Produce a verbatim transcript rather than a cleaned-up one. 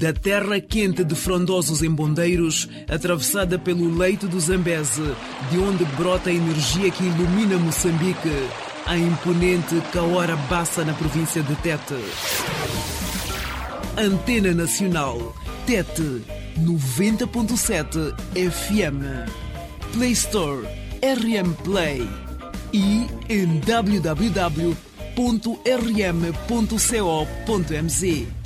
Da terra quente de Frondosos em Bondeiros, atravessada pelo leito do Zambeze, de onde brota a energia que ilumina Moçambique, a imponente Kaora Bassa na província de Tete. Antena Nacional, Tete, noventa ponto sete F M. Play Store, R M Play. E em w w w ponto r m ponto co ponto m z.